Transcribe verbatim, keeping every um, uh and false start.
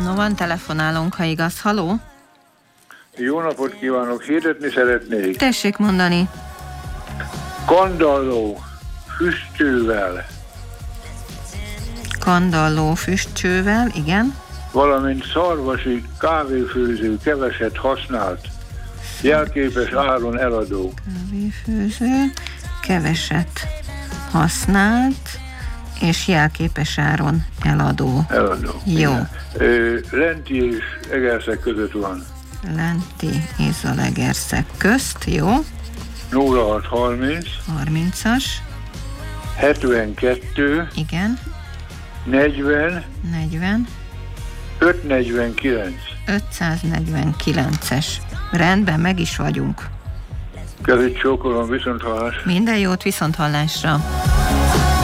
No, van telefonálónk, ha igaz. Haló? Jó napot kívánok, hirdetni szeretnék. Tessék mondani. Kandalló füstcsővel. Kandalló füstcsővel, igen. Valamint szarvasi kávéfőző, keveset használt, jelképes áron eladó. Kávéfőző, keveset használt, és jelképes áron eladó. Eladó. Jó. Ö, Lenti és Egerszeg között van. Lenti és Zalaegerszeg közt, jó. nulla hat harminc harmincas. hetvenkettő. Igen. negyven. negyven. ötszáznegyvenkilenc. ötszáznegyvenkilences. Rendben, meg is vagyunk. Kezét csókolom, viszont hallás. Minden jót, viszont hallásra.